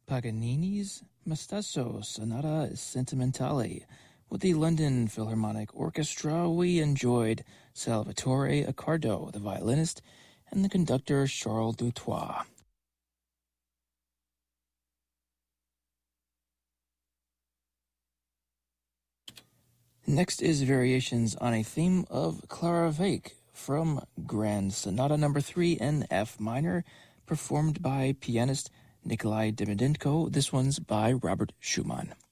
Paganini's Mestizo Sonata Sentimentale. With the London Philharmonic Orchestra, we enjoyed Salvatore Accardo, the violinist, and the conductor Charles Dutoit. Next is Variations on a Theme of Clara Wieck from Grand Sonata No. 3 in F minor, performed by pianist Nikolai Davydenko. This one's by Robert Schumann.